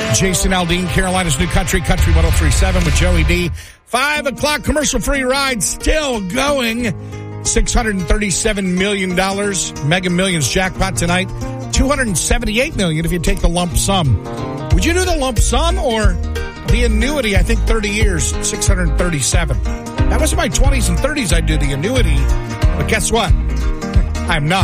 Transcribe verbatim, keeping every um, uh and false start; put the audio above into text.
Jason Aldean, Carolina's New Country, Country one oh three point seven with Joey D. Five o'clock commercial-free ride still going. six hundred thirty-seven million dollars. Mega Millions jackpot tonight. two hundred seventy-eight million dollars if you take the lump sum. Would you do the lump sum or the annuity? I think thirty years, six hundred thirty-seven. That was in my twenties and thirties I'd do the annuity. But guess what? I'm not.